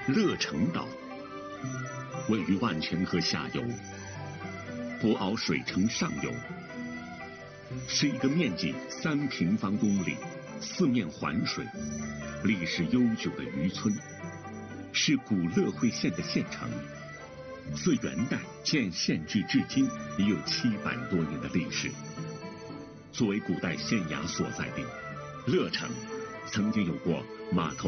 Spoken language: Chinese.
乐城岛位于万泉河下游，博鳌水城上游，是一个面积3平方公里、四面环水、历史悠久的渔村，是古乐会县的县城。自元代建县制至今已有700多年的历史。作为古代县衙所在地，乐城曾经有过码头